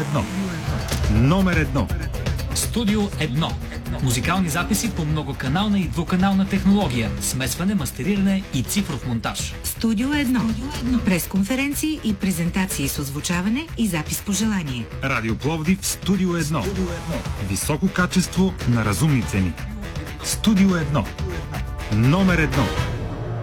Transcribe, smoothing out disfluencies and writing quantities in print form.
1. Номер 1. Студио 1. Музикални записи по многоканална и двуканална технология, смесване, мастериране и цифров монтаж. Студио 1. Пресконференции и презентации с озвучаване и запис по желание. Радио Пловдив, Студио 1. Високо качество на разумни цени. Студио 1. Номер 1.